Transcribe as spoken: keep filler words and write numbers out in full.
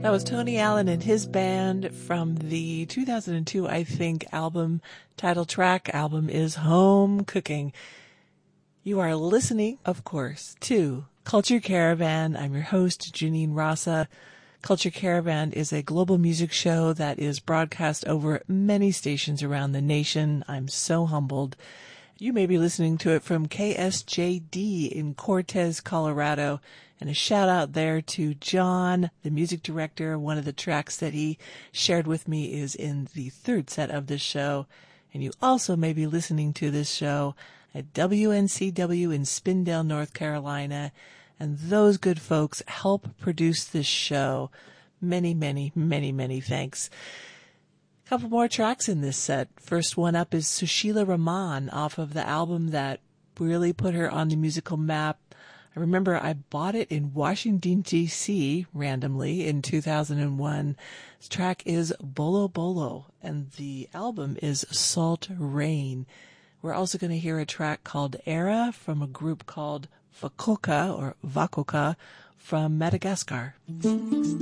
That was Tony Allen and his band from the two thousand two, I think, album. Title track album is Home Cooking. You are listening, of course, to Culture Caravan. I'm your host, Janine Rasa. Culture Caravan is a global music show that is broadcast over many stations around the nation. I'm so humbled. You may be listening to it from K S J D in Cortez, Colorado. And a shout out there to John, the music director. One of the tracks that he shared with me is in the third set of this show. And you also may be listening to this show at W N C W in Spindale, North Carolina. And those good folks help produce this show. Many, many, many, many thanks. A couple more tracks in this set. First one up is Sushila Rahman off of the album that really put her on the musical map. I remember I bought it in Washington, D C randomly in two thousand one. This track is Bolo Bolo, and the album is Salt Rain. We're also going to hear a track called Era from a group called Vakoka or Vakoka from Madagascar.